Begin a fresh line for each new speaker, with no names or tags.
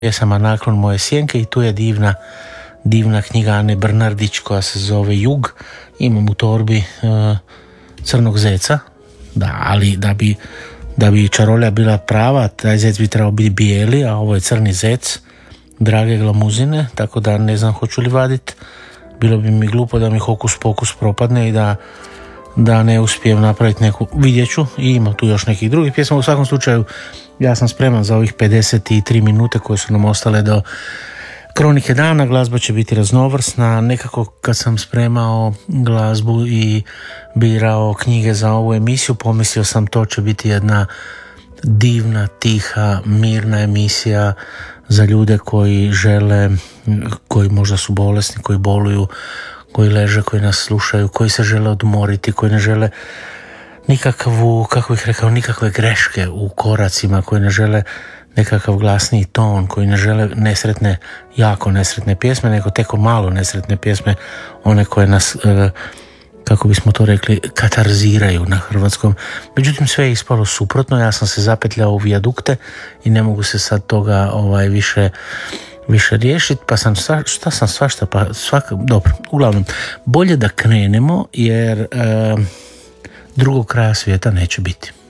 pjesama Naklon moje sjenke i tu je divna knjiga Ane Brnardić koja se zove Jug. Imam u torbi crnog zeca, ali da bi čarolja bila prava, taj zec bi trebao biti bijeli, a ovo je crni zec Drage Glamuzine, tako da ne znam hoću li vaditi. Bilo bi mi glupo da mi hokus pokus propadne i da ne uspijem napraviti neku, vidjet ću, i ima tu još nekih drugih pjesma. U svakom slučaju ja sam spreman za ovih 53 minute koje su nam ostale do Kronike dana. Glazba će biti raznovrsna. Nekako kad sam spremao glazbu i birao knjige za ovu emisiju, pomislio sam to će biti jedna divna, tiha, mirna emisija za ljude koji žele, koji možda su bolesni, koji boluju, koji leže, koji nas slušaju, koji se žele odmoriti, koji ne žele nikakve greške u koracima, koji ne žele nekakav glasniji ton, koji ne žele jako nesretne pjesme, nego teko malo nesretne pjesme, one koje nas, kako bismo to rekli, katarziraju na hrvatskom. Međutim, sve je ispalo suprotno, ja sam se zapetljao u vijadukte i ne mogu se sad toga više riješiti, pa sam dobro, uglavnom, bolje da krenemo jer drugog kraja svijeta neće biti.